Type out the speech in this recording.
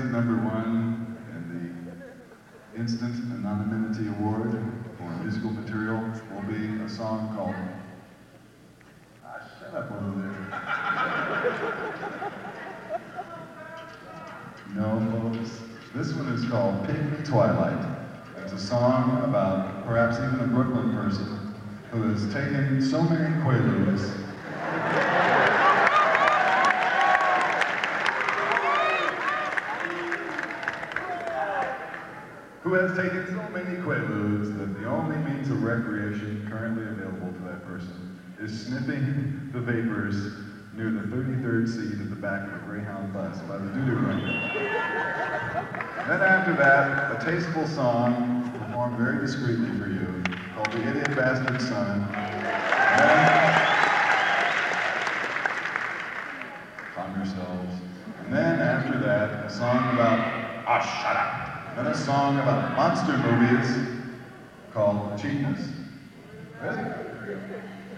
at #1 in the Instant Anonymity Award for musical material will be a song called shut up over there. No, folks. This one is called Pygmy Twilight. It's a song about perhaps even a Brooklyn person who has taken so many Quaaludes that the only means of recreation currently available to that person is sniffing the vapors near the 33rd seat at the back of a Greyhound bus by the doo-doo runner. Then after that, a tasteful song performed very discreetly for you called The Idiot Bastard Son. Calm yourselves. And then after that, a song about, shut up. Then a song about monster movies called Cheapness. Ready?